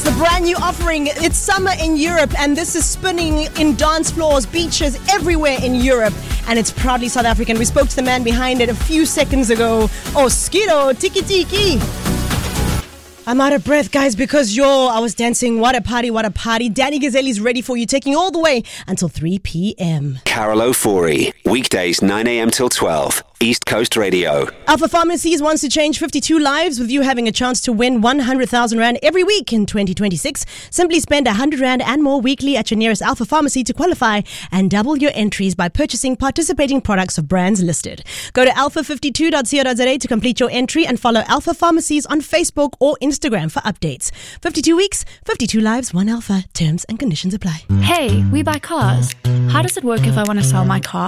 The brand new offering. It's summer in Europe, and this is spinning in dance floors, beaches everywhere in Europe, and it's proudly South African. We spoke to the man behind it a few seconds ago. Skido Tiki Tiki. I'm out of breath, guys, because I was dancing. What a party, what a party. Danny Gazelli's ready for you, taking all the way until 3 p.m. Carol O'Forey, weekdays 9 a.m. till 12, East Coast Radio. Alpha Pharmacies wants to change 52 lives with you having a chance to win 100,000 Rand every week in 2026. Simply spend 100 Rand and more weekly at your nearest Alpha Pharmacy to qualify and double your entries by purchasing participating products of brands listed. Go to alpha52.co.za to complete your entry and follow Alpha Pharmacies on Facebook or Instagram for updates. 52 weeks, 52 lives, 1 Alpha. Terms and conditions apply. Hey, we buy cars. How does it work if I want to sell my car?